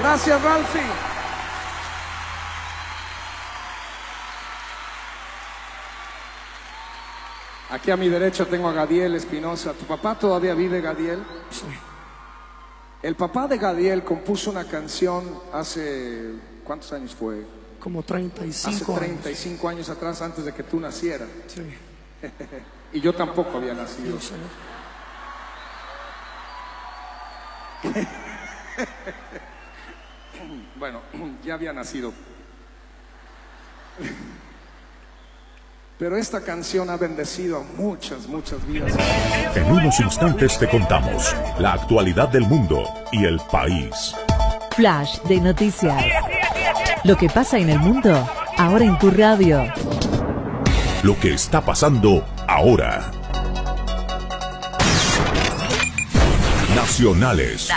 Gracias, Ralphie. Aquí a mi derecha tengo a Gadiel Espinosa. ¿Tu papá todavía vive, Gadiel? Sí. El papá de Gadiel compuso una canción hace... ¿cuántos años fue? Como 35 hace 35 años atrás, antes de que tú nacieras. Sí. Y yo tampoco había nacido. Yo sé. Bueno, ya había nacido. Pero esta canción ha bendecido a muchas, muchas vidas. En unos instantes te contamos la actualidad del mundo y el país. Flash de noticias. Lo que pasa en el mundo, ahora en tu radio. Lo que está pasando ahora. Nacionales.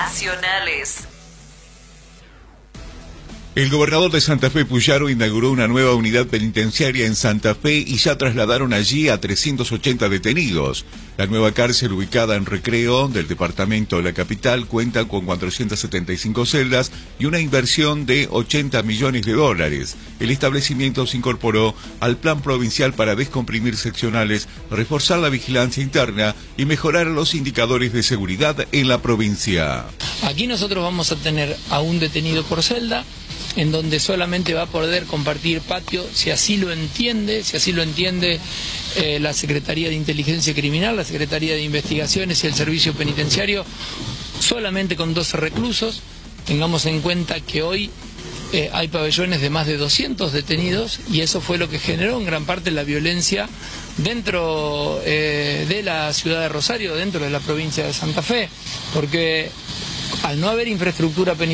El gobernador de Santa Fe, Puyaro, inauguró una nueva unidad penitenciaria en Santa Fe y ya trasladaron allí a 380 detenidos. La nueva cárcel, ubicada en Recreo del departamento de la capital, cuenta con 475 celdas y una inversión de 80 millones de dólares. El establecimiento se incorporó al plan provincial para descomprimir seccionales, reforzar la vigilancia interna y mejorar los indicadores de seguridad en la provincia. Aquí nosotros vamos a tener a un detenido por celda, en donde solamente va a poder compartir patio si así lo entiende, la Secretaría de Inteligencia Criminal, la Secretaría de Investigaciones y el Servicio Penitenciario, solamente con 12 reclusos. Tengamos en cuenta que hoy hay pabellones de más de 200 detenidos y eso fue lo que generó en gran parte la violencia dentro de la ciudad de Rosario, dentro de la provincia de Santa Fe, porque al no haber infraestructura penitenciaria,